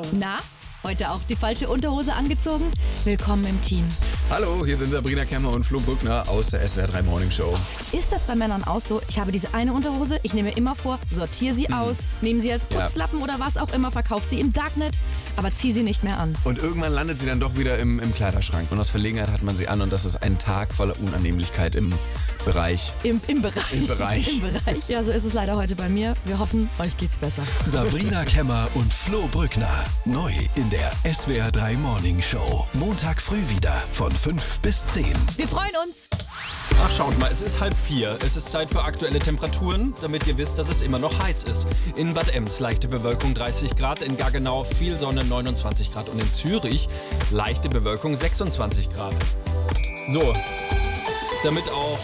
Na, heute auch die falsche Unterhose angezogen? Willkommen im Team. Hallo, hier sind Sabrina Kemmer und Flo Brückner aus der SWR 3 Morning Show. Ist das bei Männern auch so? Ich habe diese eine Unterhose, ich nehme immer vor, sortiere sie aus, nehme sie als Putzlappen oder was auch immer, verkaufe sie im Darknet, aber ziehe sie nicht mehr an. Und irgendwann landet sie dann doch wieder im Kleiderschrank. Und aus Verlegenheit hat man sie an und das ist ein Tag voller Unannehmlichkeit im Bereich. Im Bereich. Im Bereich. Im Bereich. Ja, so ist es leider heute bei mir. Wir hoffen, euch geht's besser. Sabrina Kemmer und Flo Brückner. Neu in der SWR 3 Morning Show. Montag früh wieder von 5 bis 10. Wir freuen uns. Ach, schaut mal, es ist 3:30. Es ist Zeit für aktuelle Temperaturen, damit ihr wisst, dass es immer noch heiß ist. In Bad Ems leichte Bewölkung 30 Grad, in Gaggenau viel Sonne 29 Grad und in Zürich leichte Bewölkung 26 Grad. So, damit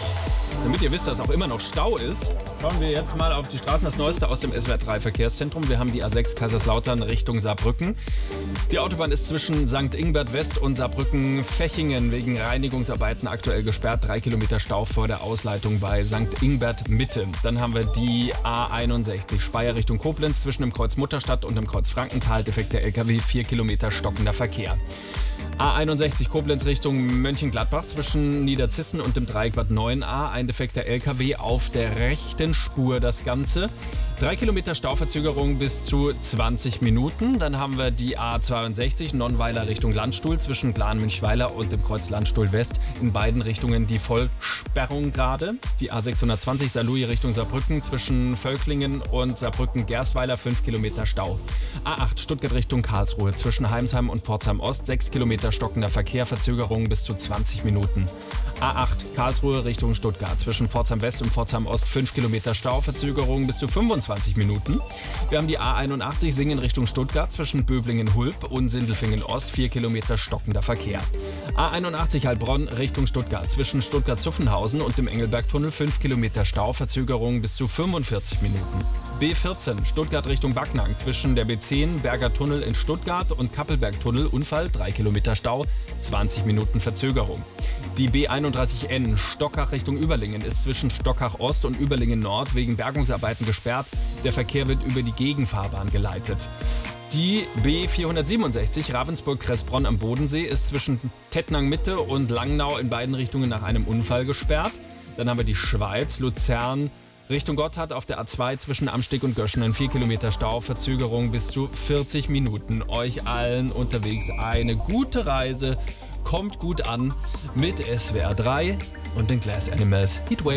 ihr wisst, dass auch immer noch Stau ist, schauen wir jetzt mal auf die Straßen. Das Neueste aus dem SWR 3 Verkehrszentrum. Wir haben die A6 Kaiserslautern Richtung Saarbrücken. Die Autobahn ist zwischen St. Ingbert West und Saarbrücken-Fechingen wegen Reinigungsarbeiten aktuell gesperrt. 3 Kilometer Stau vor der Ausleitung bei St. Ingbert Mitte. Dann haben wir die A61 Speyer Richtung Koblenz zwischen dem Kreuz Mutterstadt und dem Kreuz Frankenthal. Defekter LKW, 4 Kilometer stockender Verkehr. A61 Koblenz Richtung Mönchengladbach zwischen Niederzissen und dem Dreieck Bad 9a. Ein defekter LKW auf der rechten Spur das Ganze. 3 Kilometer Stauverzögerung bis zu 20 Minuten. Dann haben wir die A62 Nonnweiler Richtung Landstuhl zwischen Glan-Münchweiler und dem Kreuz Landstuhl West. In beiden Richtungen die Vollsperrung gerade. Die A620 Saarlouis Richtung Saarbrücken zwischen Völklingen und Saarbrücken-Gersweiler 5 Kilometer Stau. A8 Stuttgart Richtung Karlsruhe zwischen Heimsheim und Pforzheim Ost 6 Kilometer stockender Verkehr, Verzögerung bis zu 20 Minuten. A8 Karlsruhe Richtung Stuttgart zwischen Pforzheim West und Pforzheim Ost 5 Kilometer Stau, Verzögerung bis zu 25 Minuten. Wir haben die A81 Singen Richtung Stuttgart zwischen Böblingen-Hulb und Sindelfingen Ost 4 Kilometer stockender Verkehr. A81 Heilbronn Richtung Stuttgart zwischen Stuttgart-Zuffenhausen und dem Engelbergtunnel 5 Kilometer Stau, Verzögerung bis zu 45 Minuten. B14 Stuttgart Richtung Backnang zwischen der B10 Berger Tunnel in Stuttgart und Kappelbergtunnel Unfall 3 Kilometer Stau, 20 Minuten Verzögerung. Die B31N Stockach Richtung Überlingen ist zwischen Stockach Ost und Überlingen Nord wegen Bergungsarbeiten gesperrt. Der Verkehr wird über die Gegenfahrbahn geleitet. Die B467 Ravensburg-Kressbronn am Bodensee ist zwischen Tettnang Mitte und Langnau in beiden Richtungen nach einem Unfall gesperrt. Dann haben wir die Schweiz, Luzern Richtung Gotthard auf der A2 zwischen Amsteg und Göschen 4 Kilometer Stau, Verzögerung bis zu 40 Minuten. Euch allen unterwegs eine gute Reise, kommt gut an mit SWR 3 und den Glass Animals Heatwave.